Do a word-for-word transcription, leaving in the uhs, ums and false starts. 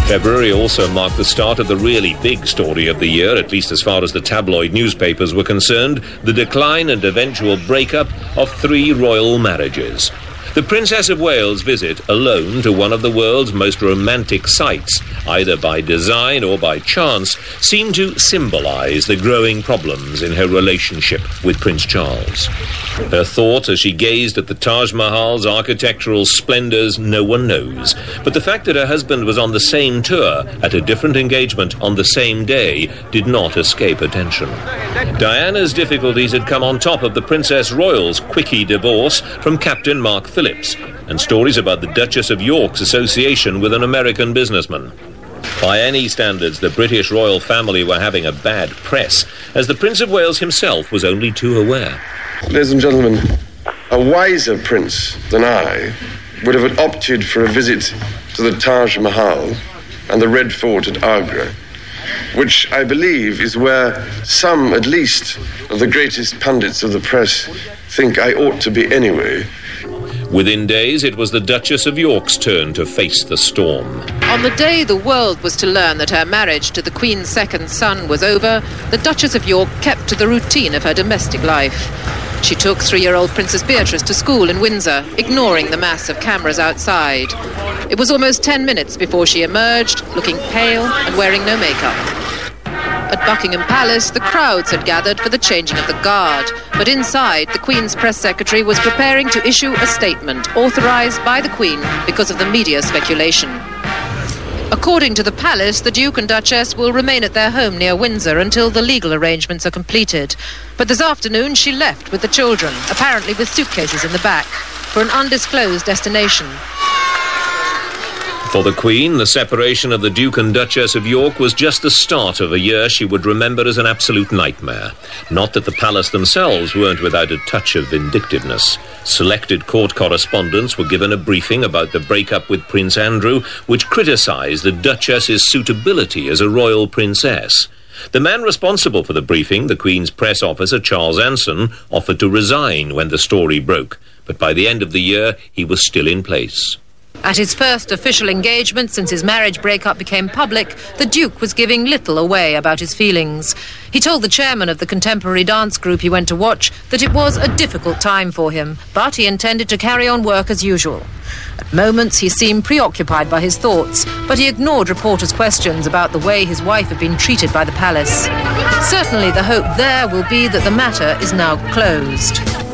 February also marked the start of the really big story of the year, at least as far as the tabloid newspapers were concerned, the decline and eventual breakup of three royal marriages. The Princess of Wales' visit alone to one of the world's most romantic sites, either by design or by chance, seemed to symbolise the growing problems in her relationship with Prince Charles. Her thoughts as she gazed at the Taj Mahal's architectural splendours, no one knows. But the fact that her husband was on the same tour at a different engagement on the same day did not escape attention. Diana's difficulties had come on top of the Princess Royal's quickie divorce from Captain Mark Phillips, and stories about the Duchess of York's association with an American businessman. By any standards, the British royal family were having a bad press, as the Prince of Wales himself was only too aware. Ladies and gentlemen, a wiser prince than I would have opted for a visit to the Taj Mahal and the Red Fort at Agra, which I believe is where some, at least, of the greatest pundits of the press think I ought to be anyway. Within days, it was the Duchess of York's turn to face the storm. On the day the world was to learn that her marriage to the Queen's second son was over, the Duchess of York kept to the routine of her domestic life. She took three-year-old Princess Beatrice to school in Windsor, ignoring the mass of cameras outside. It was almost ten minutes before she emerged, looking pale and wearing no makeup. At Buckingham Palace, the crowds had gathered for the changing of the guard, but inside, the Queen's press secretary was preparing to issue a statement authorised by the Queen because of the media speculation. According to the palace, the Duke and Duchess will remain at their home near Windsor until the legal arrangements are completed. But this afternoon, she left with the children, apparently with suitcases in the back, for an undisclosed destination. For the Queen, the separation of the Duke and Duchess of York was just the start of a year she would remember as an absolute nightmare. Not that the palace themselves weren't without a touch of vindictiveness. Selected court correspondents were given a briefing about the breakup with Prince Andrew, which criticised the Duchess's suitability as a royal princess. The man responsible for the briefing, the Queen's press officer Charles Anson, offered to resign when the story broke, but by the end of the year he was still in place. At his first official engagement since his marriage breakup became public, the Duke was giving little away about his feelings. He told the chairman of the contemporary dance group he went to watch that it was a difficult time for him, but he intended to carry on work as usual. At moments he seemed preoccupied by his thoughts, but he ignored reporters' questions about the way his wife had been treated by the palace. Certainly the hope there will be that the matter is now closed.